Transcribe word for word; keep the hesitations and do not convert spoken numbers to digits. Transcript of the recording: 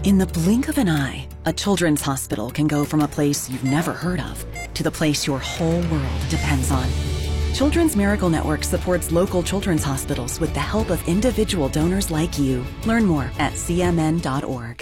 In the blink of an eye, a children's hospital can go from a place you've never heard of to the place your whole world depends on. Children's Miracle Network supports local children's hospitals with the help of individual donors like you. Learn more at C M N dot org.